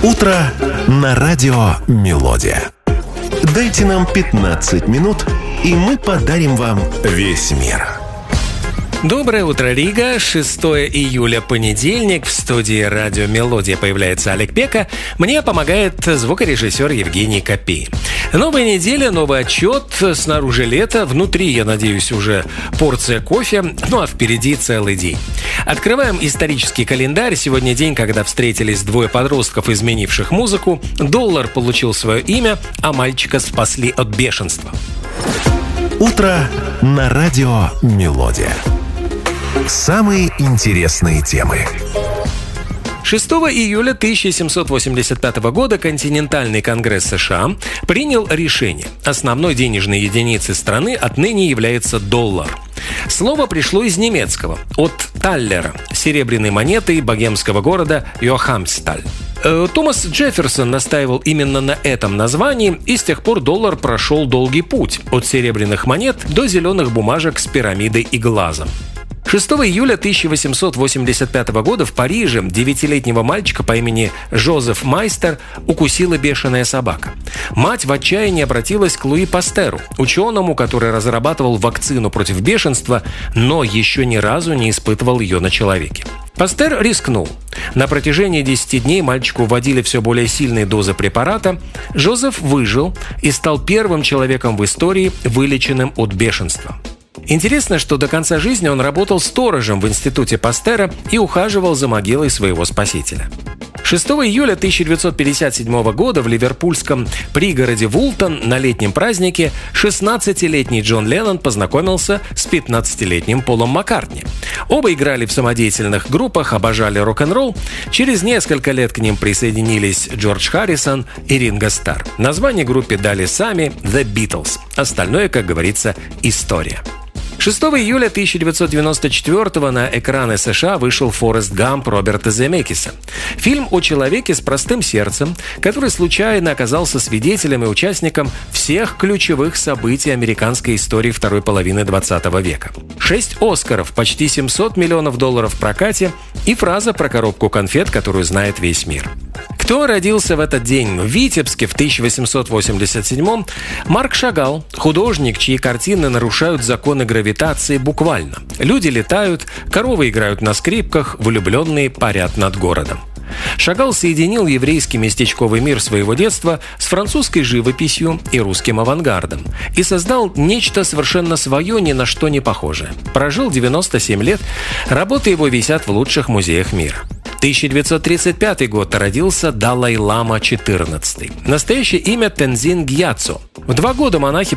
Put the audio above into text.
Утро на радио «Мелодия». Дайте нам 15 минут, и мы подарим вам весь мир. Доброе утро, Рига. 6 июля, понедельник. В студии радио «Мелодия» появляется Олег Пека. Мне помогает звукорежиссер Евгений Копей. Новая неделя, новый отчет. Снаружи лето, внутри, я надеюсь, уже порция кофе. Ну а впереди целый день. Открываем исторический календарь. Сегодня день, когда встретились двое подростков, изменивших музыку. Доллар получил свое имя, а мальчика спасли от бешенства. Утро на радио «Мелодия». Самые интересные темы. 6 июля 1785 года Континентальный конгресс США принял решение. Основной денежной единицей страны отныне является доллар. Слово пришло из немецкого, от таллера, серебряной монеты богемского города Йохамсталь. Томас Джефферсон настаивал именно на этом названии, и с тех пор доллар прошел долгий путь от серебряных монет до зеленых бумажек с пирамидой и глазом. 6 июля 1885 года в Париже 9-летнего мальчика по имени Жозеф Майстер укусила бешеная собака. Мать в отчаянии обратилась к Луи Пастеру, ученому, который разрабатывал вакцину против бешенства, но еще ни разу не испытывал ее на человеке. Пастер рискнул. На протяжении 10 дней мальчику вводили все более сильные дозы препарата. Жозеф выжил и стал первым человеком в истории, вылеченным от бешенства. Интересно, что до конца жизни он работал сторожем в институте Пастера и ухаживал за могилой своего спасителя. 6 июля 1957 года в ливерпульском пригороде Вултон на летнем празднике 16-летний Джон Леннон познакомился с 15-летним Полом Маккартни. Оба играли в самодеятельных группах, обожали рок-н-ролл. Через несколько лет к ним присоединились Джордж Харрисон и Ринго Старр. Название группе дали сами The Beatles. Остальное, как говорится, история. 6 июля 1994 на экраны США вышел «Форест Гамп» Роберта Земекиса. Фильм о человеке с простым сердцем, который случайно оказался свидетелем и участником всех ключевых событий американской истории второй половины 20 века. 6 «Оскаров», почти $700 миллионов в прокате и фраза про коробку конфет, которую знает весь мир. Кто родился в этот день? В Витебске в 1887-м Марк Шагал, художник, чьи картины нарушают законы гравитации буквально. Люди летают, коровы играют на скрипках, влюбленные парят над городом. Шагал соединил еврейский местечковый мир своего детства с французской живописью и русским авангардом и создал нечто совершенно свое, ни на что не похожее. Прожил 97 лет, работы его висят в лучших музеях мира. 1935 год родился Далай-лама XIV. Настоящее имя Тензин Гьяцо. В 2 года монахи